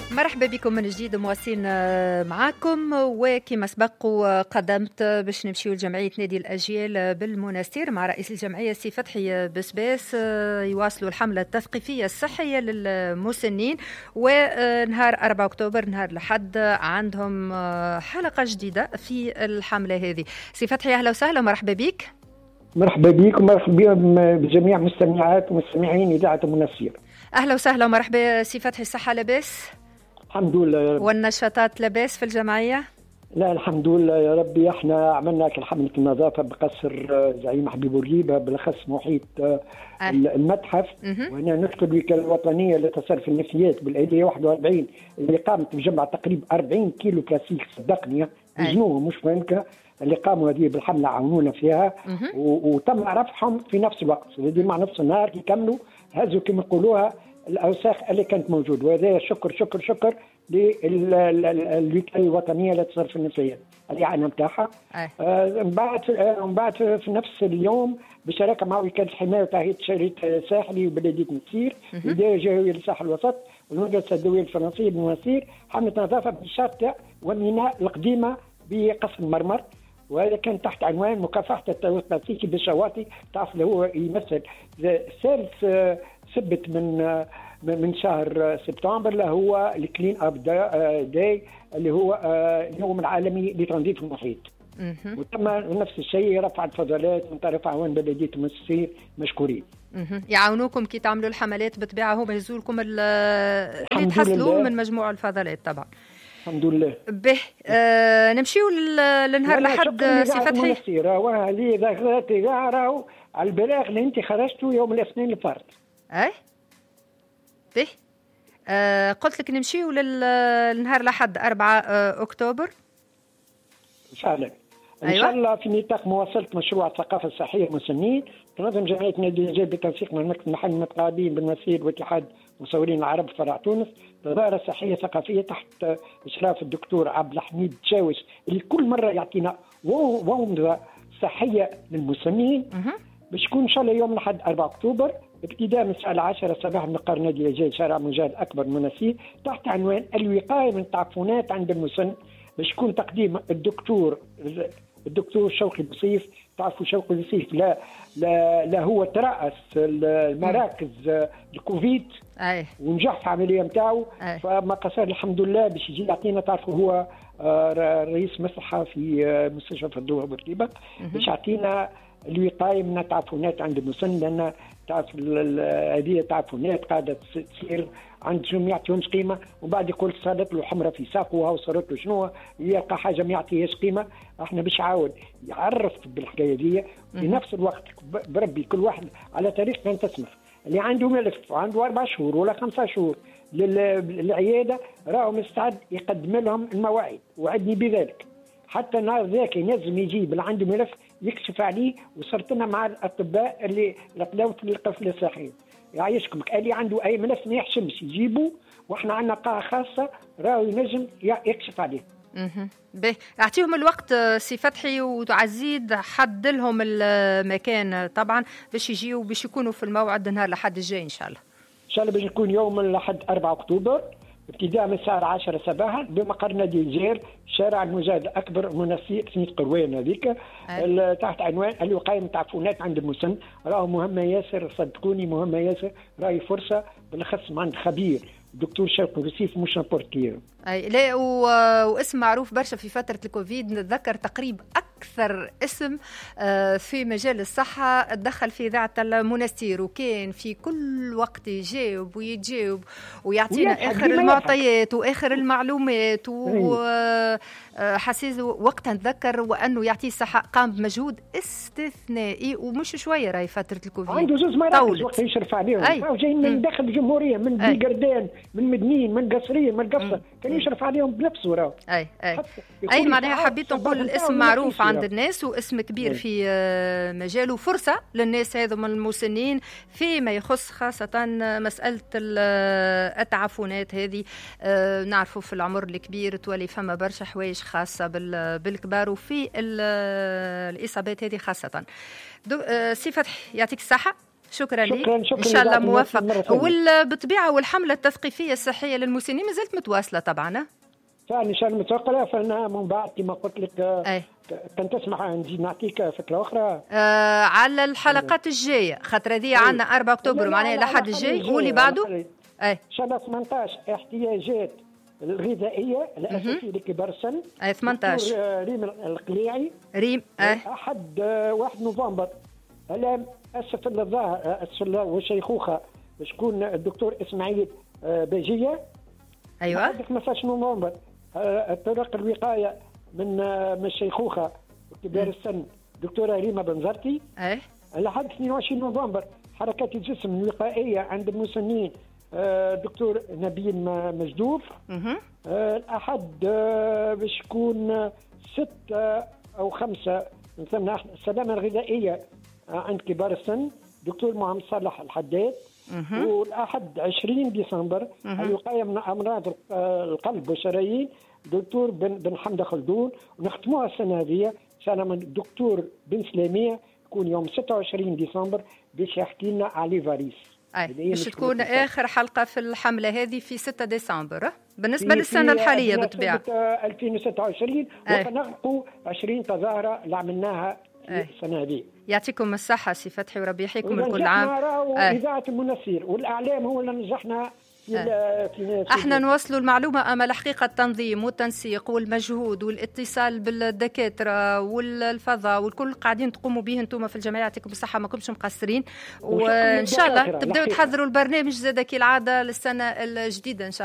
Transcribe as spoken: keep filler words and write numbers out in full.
مرحبا بكم من جديد مواصلين معاكم. وكما سبق وقدمت باش نمشيو لجمعية نادي الأجيال بالمنستير مع رئيس الجمعية سي فتحي بسباس يواصلوا الحملة التثقيفية الصحية للمسنين. ونهار أربعة أكتوبر نهار الأحد عندهم حلقة جديدة في الحملة هذه. سي فتحي أهلا وسهلا ومرحبا بك. مرحبا بك ومرحبا بجميع مستمعات ومستمعين إذاعة المنستير. أهلا وسهلا ومرحبا سي فتحي. الصحة لاباس؟ الحمد لله. والنشاطات لاباس في الجمعية؟ لا الحمد لله يا ربي. احنا عملنا كحملة النظافة بقصر زعيم حبيب بورقيبة بالاخص محيط أه. المتحف. وهنا نشكر الوكالة الوطنية لتصرف النفايات بالآلية واحد وأربعين اللي قامت بجمع تقريبا أربعين كيلو بلاستيك صدقني وزنوه مش فهمك اللي قاموا هذه بالحملة عاونونا فيها وتم رفعهم في نفس الوقت هذه مع نفس النهار يكملوا هزوا كما يقولوها الأوساخ اللي كانت موجودة. وهذا شكر شكر شكر للوكالة الوطنية لتصرف النفايات الإعانة نتاعها. من بعد من بعد في نفس اليوم بشراكة مع وكالة الحماية وتعهيد شريط ساحلي وبلدية مسير والإدارة الجهوية للساحل الوسط والمدرسة الدولية الفرنسية بمسير حملة نظافة بالشاطئ والميناء القديمة بقصر المرمر. وهذا كان تحت عنوان مكافحة التلوث البلاستيكي بالشواطئ. تعرف اللي هو يمثل ثالث سبت من من شهر سبتمبر اللي هو الكلين اب داي اللي هو اليوم العالمي لتنظيف المحيط. وتم نفس الشيء رفع الفضلات من طرف عوان بلدية المسير مشكورين. يعاونوكم كي تعملوا الحملات بالطبيعة هم يهزوا لكم اللي تحصلوا من مجموع الفضلات طبعا. الحمد لله. به آه نمشيو للنهار الأحد سي فتحي. وهذه ذكرتي راهو على البلاغ اللي انت خرجتوا يوم الاثنين الفرد. اي به آه قلت لك نمشيو للنهار الأحد أربعة أكتوبر فعلا ان أيوة. شاء الله في نطاق مواصلة مشروع الثقافة الصحية للمسنين تنظم جمعية نادي الأجيال بالتنسيق مع المكتب المحلي المتقاعدين بالمسير واتحاد مصورين العرب فرع تونس تظاهرة صحية ثقافية تحت إشراف الدكتور عبد الحميد تشاوش اللي كل مرة يعطينا وومضة صحية للمسنين باش يكون إن شاء الله يوم الأحد أربعة أكتوبر ابتداء من الساعة العاشرة صباحا مقر نادي الأجيال شارع مجاهد أكبر منسير تحت عنوان الوقاية من التعفنات عند المسن باش يكون تقديم الدكتور الدكتور شوقي بصيف. تعرفوا شوقي بصيف لا لا, لا هو ترأس المراكز الكوفيد أي. ونجح في العملية نتاعو فما قصر الحمد لله باش يجي يعطينا. تعرفوا هو رئيس مصلحة في مستشفى فدوة بورقيبة باش يعطينا الوقاية من التعفنات عند المسن لأن تعرف هذه التعفنات قاعدة تصير عند شنو ما يعطيهمش قيمة وبعد يقول صارت له حمرة في ساقه وصارت له شنو يلقى حاجة ما يعطيهاش قيمة. احنا باش يعاود يعرف بالحكاية دي في نفس الوقت بربي كل واحد على طريق من تسمح اللي عنده ملف وعنده أربع شهور ولا خمسة شهور للعيادة راهو مستعد يقدم لهم المواعيد وعدني بذلك حتى النهار ذاك ينزم يجيب اللي عنده ملف يكشف عليه. وصرت لنا مع الاطباء اللي لقلوت للقفل الصحي يعيشكم اللي عنده اي ملف ما يحشمش يجيبه واحنا عندنا قاعه خاصه راهو ينجم يكشف عليه. اها به اعطيهم الوقت سي فتحي وتعزيد حد لهم المكان طبعا باش يجيوا باش يكونوا في الموعد نهار الاحد الجاي ان شاء الله. ان شاء الله باش يكون يوم الاحد أربعة أكتوبر ابتداء من الساعه عشرة صباحا بمقر نادي الجير شارع المجاهد الاكبر منسيق سميت قروان هذيك تحت عنوان الوقايه من التعفنات عند المسن. راهو مهمه ياسر صدقوني مهمه ياسر راهي فرصه بالاخص عند خبير دكتور شوقي بصيف مش نبورتير. اي لا و... واسم معروف برشا في فتره الكوفيد. نتذكر تقريبا اكثر اسم في مجال الصحه تدخل في اذاعه المنستير وكان في كل وقت يجاوب ويتجاوب ويعطينا اخر المعطيات واخر المعلومات وحسيت وقتها نتذكر وانه يعطي الصحه قام بمجهود استثنائي ومش شويه راهي فتره الكوفيد عنده زوج مراكز وقت يشرف عليهم جايين من داخل الجمهوريه من بيقردان من مدنين من قصرين من قصه كان يشرف عليهم بنفسه راهو. اي اي اي معناها حبيت نقول الاسم معروف عند الناس واسم كبير في مجاله فرصه للناس هذم المسنين فيما يخص خاصه مساله التعفنات هذه. نعرفوا في العمر الكبير تولي فما برشا حوايج خاصه بالكبار وفي الاصابات هذه خاصه. سي فتحي يعطيك الصحه شكرا لك. شكرا شكرا ان شاء الله موفق. والبطبيعه والحمله التثقيفيه الصحيه للمسنين ما زالت متواصله طبعا. فعلا ان شاء الله متوقعه. فانا من بعد كما قلت لك أي. كان تسمح نزيد نعطيك فكره اخرى آه على الحلقات الجايه، خاطر هذه عندنا أربعة اكتوبر معناها لحد الجاي واللي بعده اي ان شاء الله ثمانية عشر احتياجات الغذائيه الاساسيه لكبار السن. اي ثمانية عشر ريم القليعي ريم اه احد واحد نوفمبر. الان اسف الظاهر اسف والشيخوخه شكون الدكتور اسماعيل باجيه. ايوه خمسة عشر نوفمبر طرق الوقايه من من الشيخوخه وكبار السن دكتوره ريما بنزرتي. ايه لحد اثنين وعشرين نوفمبر حركات الجسم الوقائيه عند المسنين دكتور نبيل مجدوف. الاحد باش يكون ستة او خمسة نسمى السلامه الغذائيه عند كبار السن دكتور محمد صالح الحداد. والاحد عشرين ديسمبر الوقايه من امراض القلب والشرايين دكتور بن بن حمد خلدون. ونختموها السنه هذه سلام الدكتور بن سلاميه يكون يوم ستة وعشرين ديسمبر باش يحكي لنا على فاريس. أي باش تكون آخر حلقة في الحملة هذه في ستة ديسمبر بالنسبة للسنة الحالية بالطبيعة ألفين وستة وعشرين. وسنغلقوا عشرين تظاهرة اللي عملناها في السنة هذه. يعطيكم الصحة سي فتحي وربي يحييكم الكل عام. وإذاعة المنسير والإعلام هو اللي نجحنا في آه. في احنا نوصلوا المعلومة أمل حقيقة التنظيم والتنسيق والمجهود والاتصال بالدكاترة والفضاء والكل قاعدين تقوموا به انتم في الجمعية. يعطيكم الصحة ما كنتش مقصرين وإن شاء الله تبدأوا تحضروا البرنامج زاد كالعادة للسنة الجديدة إن شاء الله.